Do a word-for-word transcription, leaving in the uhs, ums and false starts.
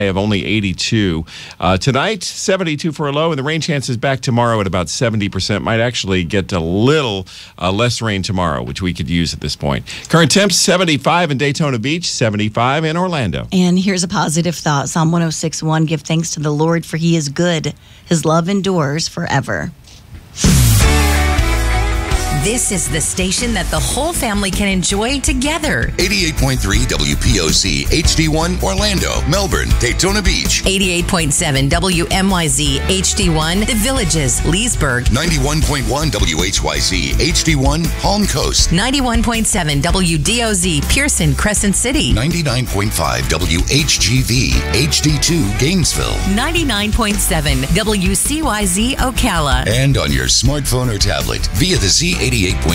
of only eighty-two. Uh, tonight, seventy-two for a low, and the rain chances back tomorrow at about seventy percent. Might actually get a little uh, less rain tomorrow, which we could use at this point. Current temps, seventy-five in Daytona Beach, seventy-five in Orlando. And here's a positive thought. Psalm one oh six one, give thanks to the Lord, for he is good. His love endures forever. This is the station that the whole family can enjoy together. eighty-eight point three W P O C H D one Orlando, Melbourne, Daytona Beach. eighty-eight point seven W M Y Z H D one The Villages, Leesburg. ninety-one point one W H Y Z H D one Palm Coast. ninety-one point seven W D O Z Pearson, Crescent City. ninety-nine point five W H G V H D two Gainesville. ninety-nine point seven W C Y Z Ocala. And on your smartphone or tablet via the Z eighty-eight point